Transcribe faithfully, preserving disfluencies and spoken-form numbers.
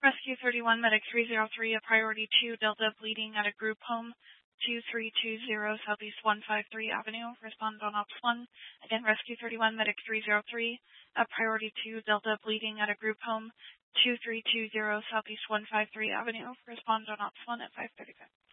Rescue thirty-one, Medic three zero three, a priority two, Delta bleeding at a group home, two three two zero Southeast one five three Avenue. Respond on Ops one. Again, Rescue thirty-one, Medic three zero three, a priority two, Delta bleeding at a group home, two three two zero Southeast one five three Avenue. Respond on Ops one at five thirty-five.